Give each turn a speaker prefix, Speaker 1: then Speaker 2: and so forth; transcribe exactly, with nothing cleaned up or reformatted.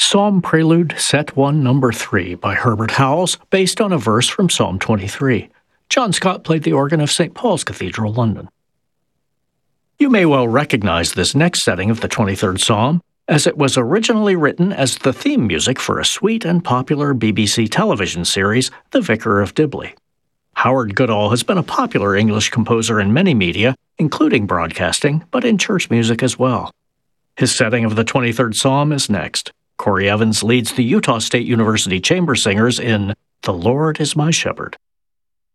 Speaker 1: Psalm Prelude, Set one, Number three by Herbert Howells, based on a verse from Psalm twenty-three. John Scott played the organ of Saint Paul's Cathedral, London. You may well recognize this next setting of the twenty-third Psalm, as it was originally written as the theme music for a sweet and popular B B C television series, The Vicar of Dibley. Howard Goodall has been a popular English composer in many media, including broadcasting, but in church music as well. His setting of the twenty-third Psalm is next. Corey Evans leads the Utah State University Chamber Singers in The Lord is My Shepherd.